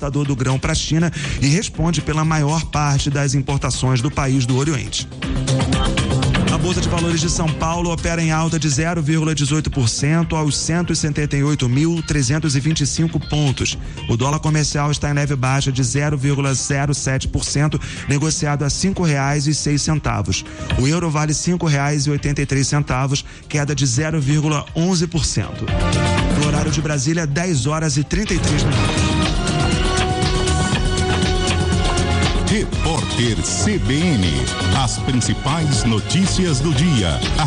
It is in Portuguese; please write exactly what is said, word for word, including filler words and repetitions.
exportador do grão para a China e responde pela maior parte das importações do país do Oriente. A Bolsa de Valores de São Paulo opera em alta de zero vírgula dezoito por cento aos cento e setenta e oito mil trezentos e vinte e cinco pontos. O dólar comercial está em leve baixa de zero vírgula zero sete por cento, negociado a cinco reais e seis centavos. O euro vale cinco reais e oitenta e três centavos, queda de zero vírgula onze por cento. No horário de Brasília, dez horas e trinta e três minutos. Repórter C B N. As principais notícias do dia.